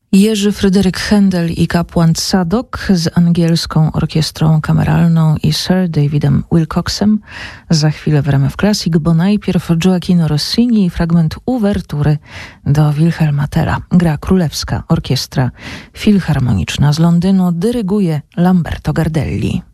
Jerzy Fryderyk Händel i kapłan Sadok z angielską orkiestrą kameralną i Sir Davidem Wilcoxem. Za chwilę w RMF Classic, bo najpierw Gioachino Rossini i fragment uwertury do Wilhelma Tella. Gra Królewska Orkiestra Filharmoniczna z Londynu, dyryguje Lamberto Gardelli.